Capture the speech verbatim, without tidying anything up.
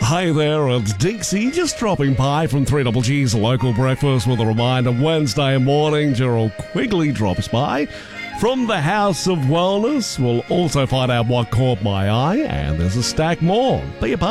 Hey there, it's Dixie, just dropping by from three Double G's local breakfast with a reminder Wednesday morning, Gerald Quigley drops by. From the House of Wellness, we'll also find out what caught my eye, and there's a stack more. Be a part